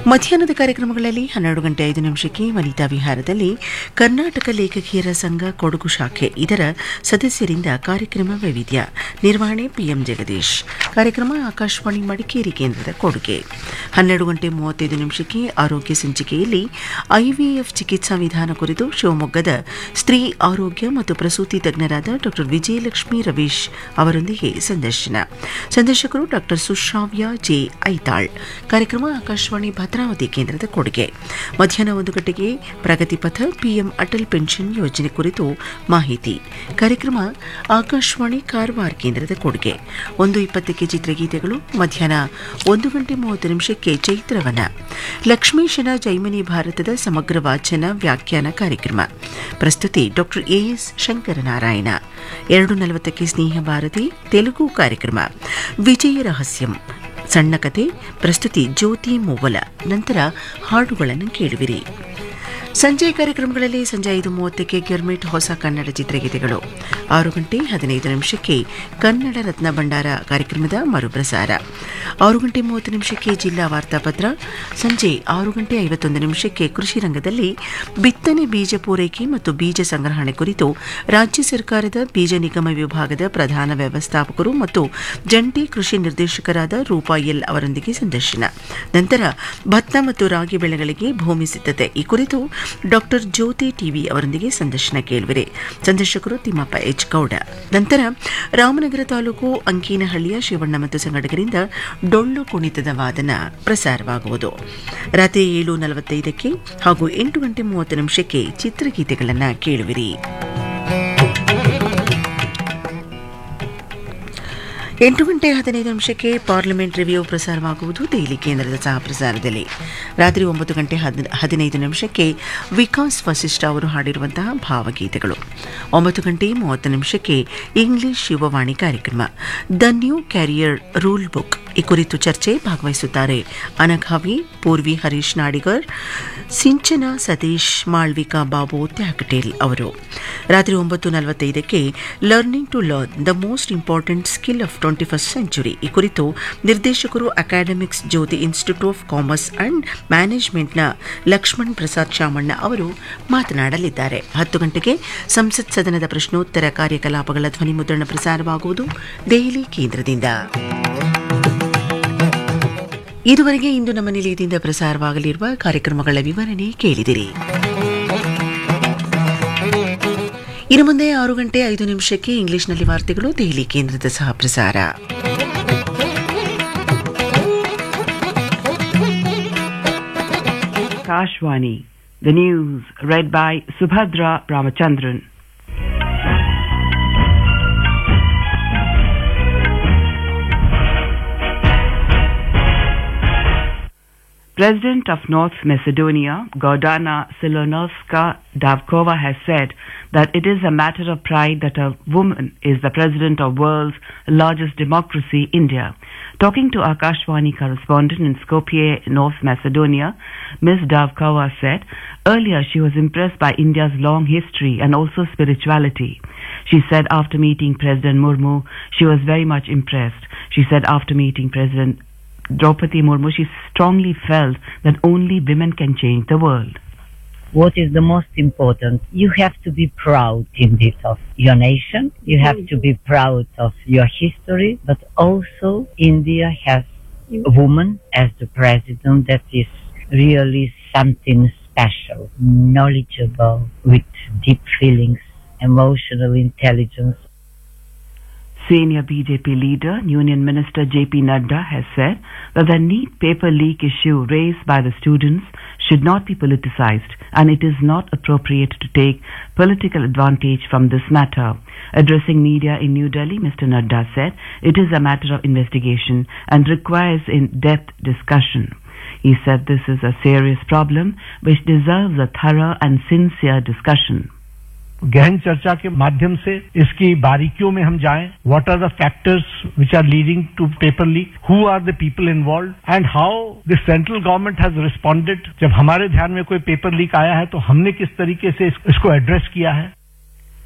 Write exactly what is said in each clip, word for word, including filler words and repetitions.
ಮಧ್ಯಾಹ್ನದ ಕಾರ್ಯಕ್ರಮಗಳಲ್ಲಿ ಹನ್ನೆರಡು ಗಂಟೆ ಐದು ನಿಮಿಷಕ್ಕೆ ವನಿತಾ ವಿಹಾರದಲ್ಲಿ ಕರ್ನಾಟಕ ಲೇಖಕಿಯರ ಸಂಘ ಕೊಡಗು ಶಾಖೆ ಇದರ ಸದಸ್ಯರಿಂದ ಕಾರ್ಯಕ್ರಮ ವೈವಿಧ್ಯ ನಿರ್ವಹಣೆ ಪಿಎಂ ಜಗದೀಶ್. ಕಾರ್ಯಕ್ರಮ ಆಕಾಶವಾಣಿ ಮಡಿಕೇರಿ ಕೇಂದ್ರದ ಕೊಡುಗೆ. ಹನ್ನೆರಡು ಗಂಟೆ ಮೂವತ್ತೈದು ನಿಮಿಷಕ್ಕೆ ಆರೋಗ್ಯ ಸಂಚಿಕೆಯಲ್ಲಿ ಐವಿಎಫ್ ಚಿಕಿತ್ಸಾ ವಿಧಾನ ಕುರಿತು ಶಿವಮೊಗ್ಗದ ಸ್ತ್ರೀ ಆರೋಗ್ಯ ಮತ್ತು ಪ್ರಸೂತಿ ತಜ್ಞರಾದ ಡಾ ವಿಜಯಲಕ್ಷ್ಮಿ ರವೀಶ್ ಅವರೊಂದಿಗೆ ಸಂದರ್ಶನ. ಸಂದರ್ಶಕರು ಡಾ ಸುಶ್ರಾವ್ಯ ಜೆ ಐತಾಳ್. ಕಾರ್ಯಕ್ರಮ ಆಕಾಶವಾಣಿ ಭದ್ರಾವತಿ ಕೇಂದ್ರದ ಕೊಡುಗೆ. ಮಧ್ಯಾಹ್ನ ಒಂದು ಗಂಟೆಗೆ ಪ್ರಗತಿಪಥ ಪಿಎಂ ಅಟಲ್ ಪೆನ್ಷನ್ ಯೋಜನೆ ಕುರಿತು ಮಾಹಿತಿ. ಕಾರ್ಯಕ್ರಮ ಆಕಾಶವಾಣಿ ಕಾರವಾರ ಕೇಂದ್ರದ ಕೊಡುಗೆ. ಒಂದು ಇಪ್ಪತ್ತಕ್ಕೆ ಚಿತ್ರಗೀತೆಗಳು. ಮಧ್ಯಾಹ್ನ ಒಂದು ಗಂಟೆ ಮೂವತ್ತು ನಿಮಿಷಕ್ಕೆ ಚೈತ್ರವನ ಲಕ್ಷ್ಮೀಶನ ಜೈಮಿನಿ ಭಾರತದ ಸಮಗ್ರ ವಾಚನ ವ್ಯಾಖ್ಯಾನ ಕಾರ್ಯಕ್ರಮ. ಪ್ರಸ್ತುತಿ ಡಾ ಎಎಸ್ ಶಂಕರನಾರಾಯಣ. ಎರಡು ನಲವತ್ತಕ್ಕೆ ಸ್ನೇಹ ಭಾರತಿ ತೆಲುಗು ಕಾರ್ಯಕ್ರಮ ವಿಜಯ ರಹಸ್ಯಂ ಸಣ್ಣ ಕತೆ. ಪ್ರಸ್ತುತಿ ಜ್ಯೋತಿ ಮೂವಲ. ನಂತರ ಹಾಡುಗಳನ್ನು ಕೇಳುವಿರಿ. ಸಂಜೆ ಕಾರ್ಯಕ್ರಮಗಳಲ್ಲಿ ಸಂಜೆ ಐದು ಮೂವತ್ತಕ್ಕೆ ಗಿರ್ಮಿಟ್ ಹೊಸ ಕನ್ನಡ ಚಿತ್ರಗೀತೆಗಳು. ಆರು ಗಂಟೆ ಹದಿನೈದು ನಿಮಿಷಕ್ಕೆ ಕನ್ನಡ ರತ್ನ ಭಂಡಾರ ಕಾರ್ಯಕ್ರಮದ ಮರುಪ್ರಸಾರ. ಆರು ಗಂಟೆ ಮೂವತ್ತು ನಿಮಿಷಕ್ಕೆ ಜಿಲ್ಲಾ ವಾರ್ತಾಪತ್ರ. ಸಂಜೆ ಆರು ಗಂಟೆ ಐವತ್ತೊಂದು ನಿಮಿಷಕ್ಕೆ ಕೃಷಿ ರಂಗದಲ್ಲಿ ಬಿತ್ತನೆ ಬೀಜ ಪೂರೈಕೆ ಮತ್ತು ಬೀಜ ಸಂಗ್ರಹಣೆ ಕುರಿತು ರಾಜ್ಯ ಸರ್ಕಾರದ ಬೀಜ ನಿಗಮ ವಿಭಾಗದ ಪ್ರಧಾನ ವ್ಯವಸ್ಥಾಪಕರು ಮತ್ತು ಜಂಟಿ ಕೃಷಿ ನಿರ್ದೇಶಕರಾದ ರೂಪಾ ಎಲ್ ಅವರೊಂದಿಗೆ ಸಂದರ್ಶನ. ನಂತರ ಭತ್ತ ಮತ್ತು ರಾಗಿ ಬೆಳೆಗಳಿಗೆ ಭೂಮಿ ಸಿದ್ಧತೆ ಈ ಕುರಿತು ಡಾಕ್ಟರ್ ಜ್ಯೋತಿ ಟಿವಿ ಅವರೊಂದಿಗೆ ಸಂದರ್ಶನ ಕೇಳುವಿರಿ. ಸಂದರ್ಶಕರು ತಿಮ್ಮಪ್ಪ ಎಚ್ ಗೌಡ. ನಂತರ ರಾಮನಗರ ತಾಲೂಕು ಅಂಕೇನಹಳ್ಳಿಯ ಶಿವಣ್ಣ ಮತ್ತು ಸಂಘಟಕರಿಂದ ಡೊಳ್ಳು ಕುಣಿತದ ವಾದನ ಪ್ರಸಾರವಾಗುವುದು. ರಾತ್ರಿ ಏಳು ನಲವತ್ತೈದಕ್ಕೆ ಹಾಗೂ ಎಂಟು ಗಂಟೆ ಮೂವತ್ತು ನಿಮಿಷಕ್ಕೆ ಚಿತ್ರಗೀತೆಗಳನ್ನು ಕೇಳುವಿರಿ. ಎಂಟು ಗಂಟೆ ಹದಿನೈದು ನಿಮಿಷಕ್ಕೆ ಪಾರ್ಲಿಮೆಂಟ್ ರಿವ್ಯೂ ಪ್ರಸಾರವಾಗುವುದು ದೆಹಲಿ ಕೇಂದ್ರದ ಸಹ ಪ್ರಸಾರದಲ್ಲಿ. ರಾತ್ರಿ ಒಂಬತ್ತು ಗಂಟೆ ಹದಿನೈದು ನಿಮಿಷಕ್ಕೆ ವಿಕಾಸ್ ವಸಿಷ್ಠ ಅವರು ಹಾಡಿರುವಂತಹ ಭಾವಗೀತೆಗಳು. ಒಂಬತ್ತು ಗಂಟೆ ಮೂವತ್ತು ನಿಮಿಷಕ್ಕೆ ಇಂಗ್ಲಿಷ್ ಯುವವಾಣಿ ಕಾರ್ಯಕ್ರಮ the new carrier rule book ಈ ಕುರಿತು ಚರ್ಚೆ. ಭಾಗವಹಿಸುತ್ತಾರೆ ಅನಘಾವಿ, ಪೂರ್ವಿ ಹರೀಶ್ ನಾಡಿಗರ್, ಸಿಂಚನ ಸತೀಶ್, ಮಾಳ್ವಿಕಾ ಬಾಬು ತ್ಯಾಕಟೇಲ್ ಅವರು. ರಾತ್ರಿ ಒಂಬತ್ತು ನಲವತ್ತೈದಕ್ಕೆ learning to learn the most important skill of twenty first century ಈ ಕುರಿತು ನಿರ್ದೇಶಕರು academics Jyothi institute of commerce and ಮ್ಯಾನೇಜ್ಮೆಂಟ್ನ Lakshman Prasad Shamanna ಅವರು ಮಾತನಾಡಲಿದ್ದಾರೆ. ಹತ್ತು ಗಂಟೆಗೆ ಸಂಸತ್ ಸದನದ ಪ್ರಶ್ನೋತ್ತರ ಕಾರ್ಯಕಲಾಪಗಳ ಧ್ವನಿ ಮುದ್ರಣ ಪ್ರಸಾರವಾಗುವುದು ದೆಹಲಿ ಕೇಂದ್ರದಿಂದ. ಇದುವರೆಗೆ ಇಂದು ನಮ್ಮ ನಿಲಯದಿಂದ ಪ್ರಸಾರವಾಗಲಿರುವ ಕಾರ್ಯಕ್ರಮಗಳ ವಿವರಣೆ ಕೇಳಿದಿರಿ. ಇನ್ನು ಮುಂದೆ ಆರು ಗಂಟೆ ಐದು ನಿಮಿಷಕ್ಕೆ ಇಂಗ್ಲಿಷ್ನಲ್ಲಿ ವಾರ್ತೆಗಳು ದೆಹಲಿ ಕೇಂದ್ರದ ಸಹ ಪ್ರಸಾರ. Kashwani, the news read by Subhadra Ramachandran. President of North Macedonia, Gordana Siluanovska-Davkova, has said that it is a matter of pride that a woman is the president of world's largest democracy, India. Talking to Akashvani correspondent in Skopje, North Macedonia, Miz Davkova said earlier she was impressed by India's long history and also spirituality. She said after meeting President Murmu, she was very much impressed. She said after meeting President Draupadi Murmu, she strongly felt that only women can change the world. What is the most important? You have to be proud indeed of your nation. You have to be proud of your history. But also India has a woman as the president that is really something special, knowledgeable, with deep feelings, emotional intelligence. Senior B J P leader, Union Minister J P Nadda has said that the NEET paper leak issue raised by the students should not be politicized and it is not appropriate to take political advantage from this matter. Addressing media in New Delhi, Mister Nadda said it is a matter of investigation and requires in-depth discussion. He said this is a serious problem which deserves a thorough and sincere discussion. गहन चर्चा के माध्यम से इसकी बारीकियों में हम जाएं. What are the factors which are leading to paper leak? Who are the people involved? And how the central government has responded? जब हमारे ध्यान में कोई पेपर लीक आया है तो हमने किस तरीके से इसको एड्रेस किया है?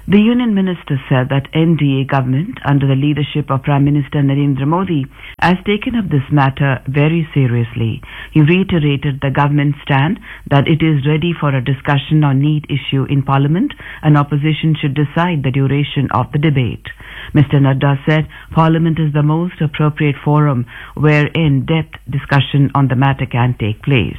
The union minister said that N D A government, under the leadership of Prime Minister Narendra Modi, has taken up this matter very seriously. He reiterated the government's stand that it is ready for a discussion on NEET issue in Parliament and opposition should decide the duration of the debate. Mister Nadda said Parliament is the most appropriate forum where in-depth discussion on the matter can take place.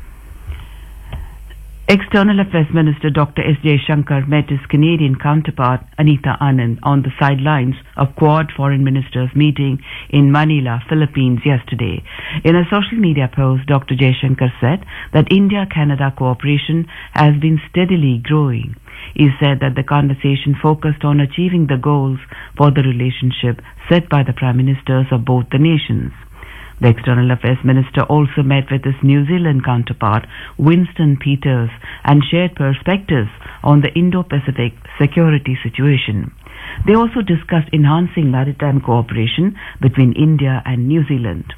External Affairs Minister Doctor S. Jaishankar met his Canadian counterpart Anita Anand on the sidelines of Quad Foreign Ministers meeting in Manila, Philippines yesterday. In a social media post, Doctor Jaishankar said that India-Canada cooperation has been steadily growing. He said that the conversation focused on achieving the goals for the relationship set by the Prime Ministers of both the nations. The External Affairs Minister also met with his New Zealand counterpart, Winston Peters, and shared perspectives on the Indo-Pacific security situation. They also discussed enhancing maritime cooperation between India and New Zealand.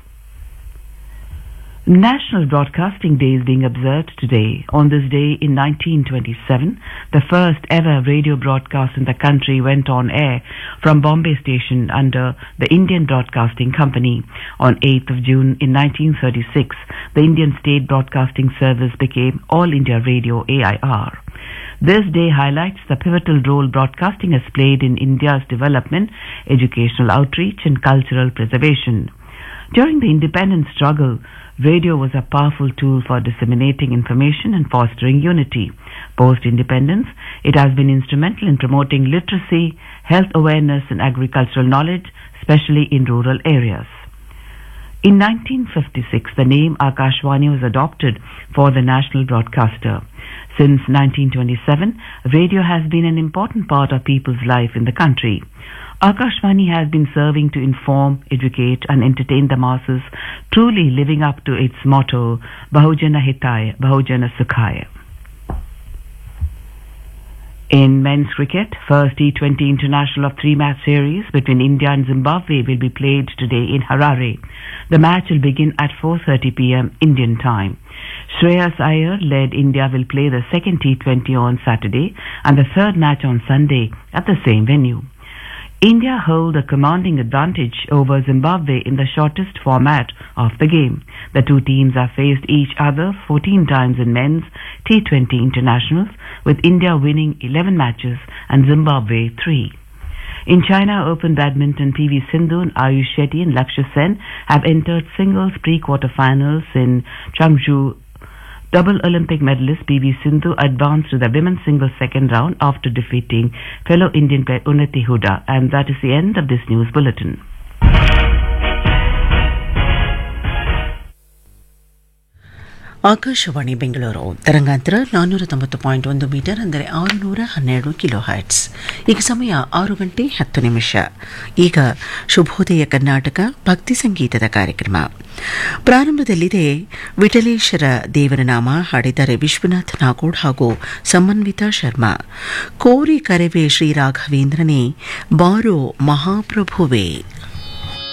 National Broadcasting Day is being observed today. On this day in nineteen twenty-seven, the first ever radio broadcast in the country went on air from Bombay Station under the Indian Broadcasting Company. On eighth of June in nineteen thirty-six, the Indian State Broadcasting Service became All India Radio A I R. This day highlights the pivotal role broadcasting has played in India's development, educational outreach and cultural preservation. During the independence struggle, radio was a powerful tool for disseminating information and fostering unity. Post-independence, it has been instrumental in promoting literacy, health awareness and agricultural knowledge, especially in rural areas. In nineteen fifty-six, the name Akashvani was adopted for the national broadcaster. Since nineteen twenty-seven, radio has been an important part of people's life in the country. Akashvani has been serving to inform, educate and entertain the masses, truly living up to its motto, Bahujana Hitaya, Bahujana Sukhaya. In men's cricket, first T twenty international of three-match series between India and Zimbabwe will be played today in Harare. The match will begin at four thirty p m Indian time. Shreyas Iyer led India will play the second T twenty on Saturday and the third match on Sunday at the same venue. India hold a commanding advantage over Zimbabwe in the shortest format of the game. The two teams have faced each other fourteen times in men's T twenty internationals, with India winning eleven matches and Zimbabwe three. In China Open Badminton, P V Sindhu and Ayush Shetty and Lakshya Sen have entered singles pre-quarterfinals in Changzhou. Double Olympic medalist P V Sindhu advanced to the women's singles second round after defeating fellow Indian player Unnati Huda. And that is the end of this news bulletin. Akashvani Bengaluru ತರಂಗಾಂತರ ನಾನ್ನೂರ ತೊಂಬತ್ತು point ಒಂದು metre ಅಂದರೆ ಆರುನೂರ ಹನ್ನೆರಡು kilo hertz. ಈಗ ಸಮಯ ಆರು ಗಂಟೆ ಹತ್ತು ನಿಮಿಷ. ಈಗ ಶುಭೋದಯ ಕರ್ನಾಟಕ ಭಕ್ತಿ ಸಂಗೀತದ ಕಾರ್ಯಕ್ರಮ ಪ್ರಾರಂಭದಲ್ಲಿದೆ. ವಿಠಲೇಶ್ವರ ದೇವರ ನಾಮ ಹಾಡಿದ್ದಾರೆ ವಿಶ್ವನಾಥ್ ನಾಗೋಡ್ ಹಾಗೂ ಸಮನ್ವಿತಾ ಶರ್ಮಾ. ಕೋರಿ ಕರೆವೆ ಶ್ರೀ ರಾಘವೇಂದ್ರನೇ ಬಾರೋ ಮಹಾಪ್ರಭುವೇ.